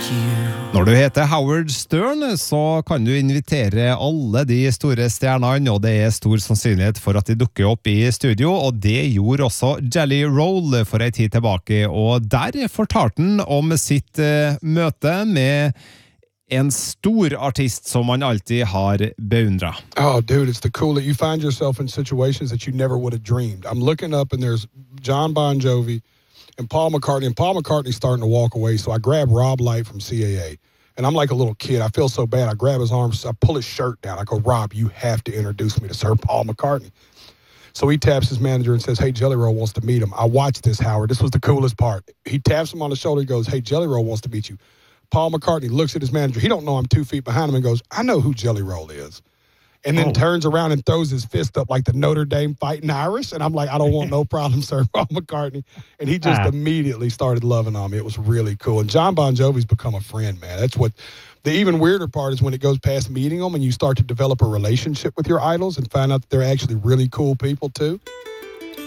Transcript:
Når du heter Howard Stern, så kan du invitere alle de store stjernene, og det er stor sannsynlighet for at de dukker opp i studio, og det gjorde også Jelly Roll for en tid tilbake, og der fortalte han om sitt møte med en stor artist som man alltid har beundret. Oh, dude, it's the cool that you find yourself in situations that you never would have dreamed. I'm looking up and there's John Bon Jovi and Paul McCartney's starting to walk away, so I grab Rob Light from CAA. And I'm like a little kid. I feel so bad. I grab his arms, I pull his shirt down. I go, Rob, you have to introduce me to Sir Paul McCartney. So he taps his manager and says, hey, Jelly Roll wants to meet him. I watched this, Howard. This was the coolest part. He taps him on the shoulder. He goes, hey, Jelly Roll wants to meet you. Paul McCartney looks at his manager. He don't know I'm 2 feet behind him and goes, I know who Jelly Roll is. And then turns around and throws his fist up like the Notre Dame Fighting Irish. And I'm like, I don't want no problem, Sir Paul McCartney. And he just immediately started loving on me. It was really cool. And John Bon Jovi's become a friend, man. That's what the even weirder part is when it goes past meeting them and you start to develop a relationship with your idols and find out that they're actually really cool people too.